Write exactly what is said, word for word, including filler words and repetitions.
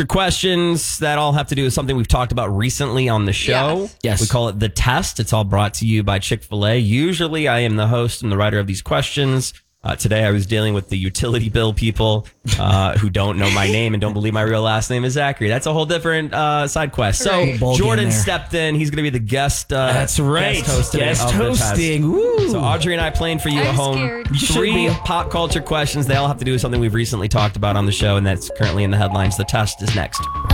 Questions that all have to do with something we've talked about recently on the show. Yes. Yes. We call it The Test. It's all brought to you by Chick-fil-A. Usually I am the host and the writer of these questions. Uh, today I was dealing with the utility bill people uh, who don't know my name and don't believe my real last name is Zachary. That's a whole different uh, side quest. So Right. Jordan stepped in. He's going to be the guest. Uh, That's right. Guest host today Guest of The Test. hosting. Woo. So Audrey and I playing for you I'm at home. scared. You should Three be. pop culture questions. They all have to do with something we've recently talked about on the show, and that's currently in the headlines. The test is next.